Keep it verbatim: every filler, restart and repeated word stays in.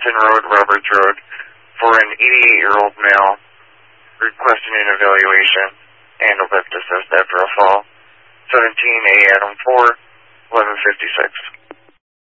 Hamilton Road, Roberts Road, for an eighty-eight-year-old male requesting an evaluation and a lift assist after a fall. seventeen A Adam four, eleven fifty-six.